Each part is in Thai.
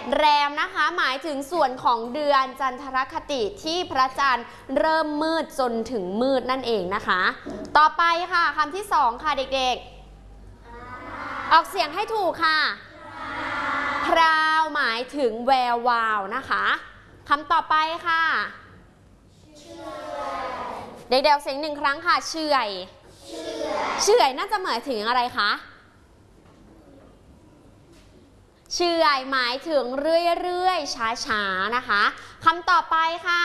แรมนะคะหมายถึงส่วนของเดือนจันทรคติที่พระจันทร์เริ่มมืดจนถึงมืดนั่นเองนะคะต่อไปค่ะคำที่2ค่ะเด็กๆออกเสียงให้ถูกค่ะพราวหมายถึงแวววาวนะคะคำต่อไปค่ะเด็กๆออกเสียง1 ครั้งค่ะเฉื่อยเฉื่อยน่าจะหมายถึงอะไรคะเฉื่อยหมายถึงเรื่อยๆช้าๆนะคะคำต่อไปค่ะ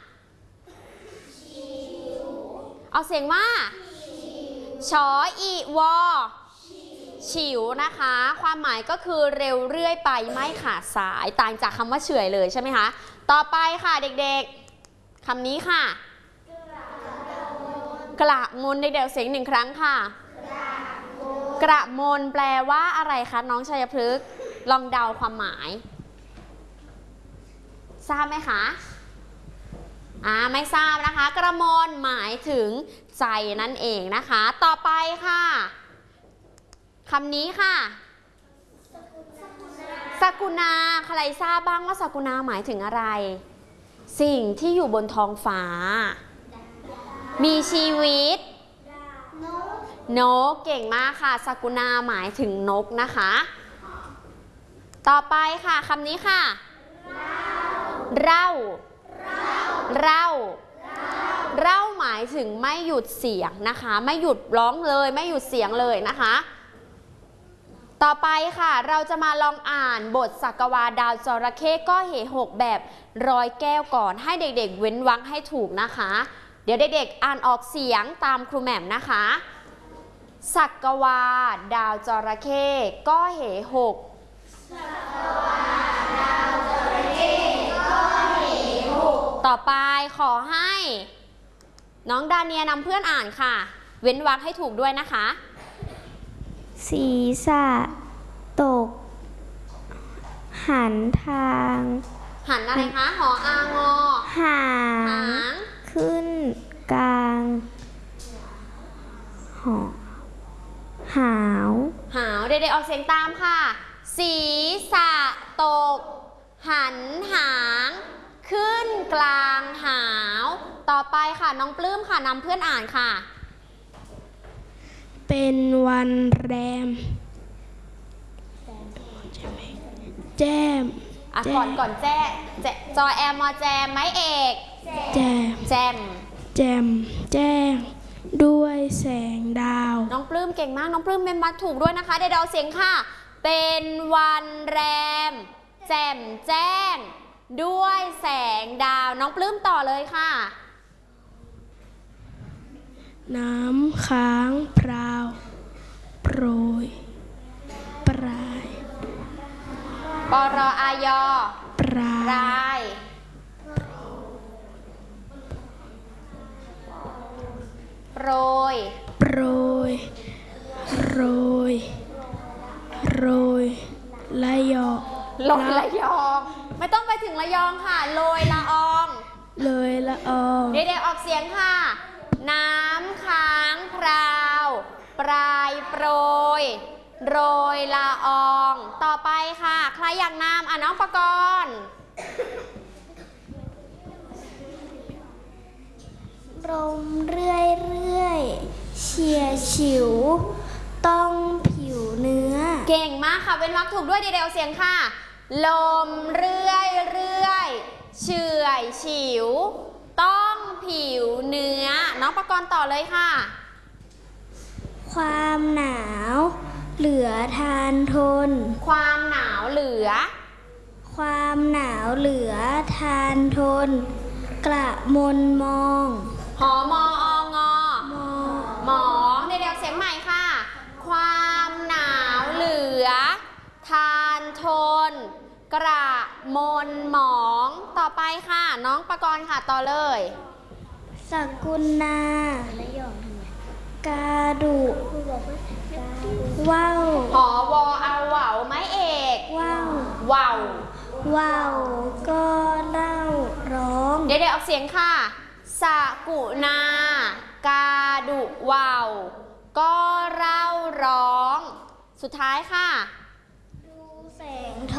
เอาเสียงว่าชออีวอฉิวนะคะความหมายก็คือเร็วเรื่อยไปไม่ขาดสายต่างจากคำว่าเฉื่อยเลยใช่ไหมคะต่อไปค่ะเด็กๆคำนี้ค่ะกระมนเด็กๆเสียง1 ครั้งค่ะกระมนแปลว่าอะไรคะน้องชัยพฤกษ์ลองเดาความหมายทราบไหมคะไม่ทราบนะคะกระมนหมายถึงใจนั่นเองนะคะต่อไปค่ะคำนี้ค่ะสกุณาใครทราบบ้างว่าสกุณาหมายถึงอะไรสิ่งที่อยู่บนท้องฟ้ามีชีวิตนกเก่งมากค่ะสกุณาหมายถึงนกนะคะต่อไปค่ะคำนี้ค่ะเราหมายถึงไม่หยุดเสียงนะคะไม่หยุดร้องเลยไม่หยุดเสียงเลยนะคะต่อไปค่ะเราจะมาลองอ่านบทสักวาดาวจระเข้ก็เหหกแบบ100 แก้วก่อนให้เด็กๆเว้นวรรคให้ถูกนะคะเดี๋ยวเด็กๆอ่านออกเสียงตามครูแหม่มนะคะสักวาดาวจระเข้ก็เหหกต่อไปขอให้น้องดาเนียนำเพื่อนอ่านค่ะเว้นวรรคให้ถูกด้วยนะคะศีรษะตกหันทางหันอะไรคะหออางอหางขึ้นกลางหาวเด็กๆออกเสียงตามค่ะศีรษะตกหันหางขึ้นกลางหาวต่อไปค่ะน้องปลื้มค่ะนำเพื่อนอ่านค่ะเป็นวันแรมแจ้มก่อนแจ้จอแอมมอแจมไม้เอกแจมแจ้งด้วยแสงดาวน้องปลื้มเก่งมากน้องปลื้มเป็นมัดถูกด้วยนะคะเดี๋ยวเราเสียงค่ะเป็นวันแรมแจ่มแจ้งด้วยแสงดาวน้องปลื้มต่อเลยค่ะน้ำค้างพราวโปรยปลายปรอายอปลายโปรยละยองโรยละยองไม่ต้องไปถึงระยองค่ะโรยละอองเด็กๆออกเสียงค่ะน้ำค้างพราวปลายโปรยโรยละอองต่อไปค่ะใครอยากนำน้องปกรณ์ลมเรื่อยเฉียดฉิวต้องผิวเนื้อเก่งมากค่ะเป็นวรรคถูกด้วยเด็กๆเสียงค่ะลมเรื่อยเฉื่อยฉิวต้องผิวเนื้อน้องปกรณ์ต่อเลยค่ะความหนาวเหลือทานทนความหนาวเหลือทานทนกระมนมองหอมอองอหมองเด็กๆเสียงใหม่ค่ะความหนาวเหลือทานทนกระมนหมองต่อไปค่ะน้องปกรณ์ค่ะต่อเลยสกุลนากาดุว่าวหอวอเอาเหวาไม้เอกว่าวก็เล่าร้องเด็กๆออกเสียงค่ะสกุณากาดุว่าวก็เล่าร้องสุดท้ายค่ะดูแสง